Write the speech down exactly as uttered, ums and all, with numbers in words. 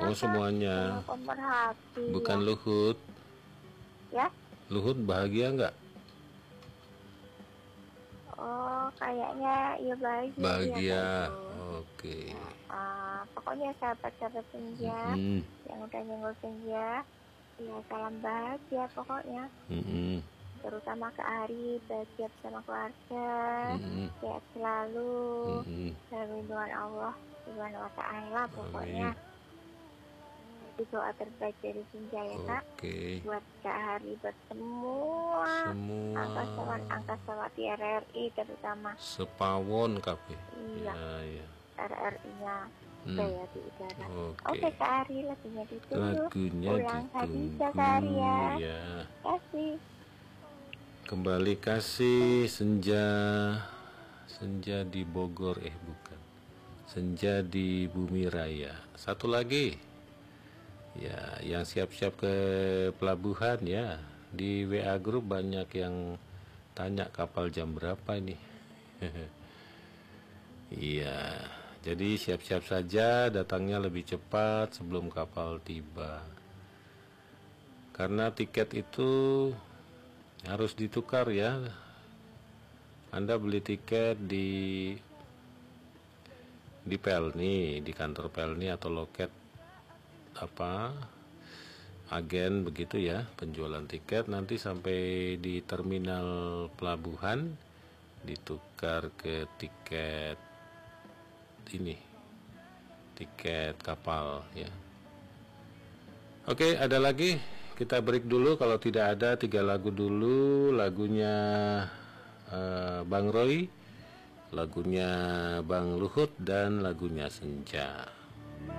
Oh semuanya. Pemerhati. Bukan ya. Luhut. Ya. Luhut bahagia nggak? Oh kayaknya ya bahagia. Bahagia. Ya, Oke. Okay. Nah, uh, pokoknya sahabat-sahabat senja mm-hmm. yang udah nyenggol senja, ya salam bahagia pokoknya. Mm-hmm. Terutama ke Ari, bahagia bersama keluarga, mm-hmm. sehat selalu, mm-hmm. dalam lindungan Allah Subhanahu wa Ta'ala pokoknya. Itu doa terbaik dari senja ya Kak. Okay. Buat Kak Hari, buat semua, semua. angkasawat angkasawat di R R I terutama. Sepawon kape. Iya. Ya, ya. R R I-nya hmm. ya di udara. Oke okay. okay, Kak Ari, lagunya ditunggu. Lagunya Ulang ditunggu. Kak Ari ya. Ya. Kasih. Kembali kasih senja. Senja di Bogor eh bukan. Senja di Bumi Raya. Satu lagi. Ya, yang siap-siap ke pelabuhan ya. Di W A grup banyak yang tanya kapal jam berapa ini. Iya, jadi siap-siap saja datangnya lebih cepat sebelum kapal tiba. Karena tiket itu harus ditukar ya. Anda beli tiket di di Pelni, di kantor Pelni atau loket apa agen begitu ya, penjualan tiket, nanti sampai di terminal pelabuhan ditukar ke tiket ini, tiket kapal ya. Oke, ada lagi, kita break dulu. Kalau tidak ada, tiga lagu dulu. Lagunya uh, Bang Roy, lagunya Bang Luhut, dan lagunya Senja.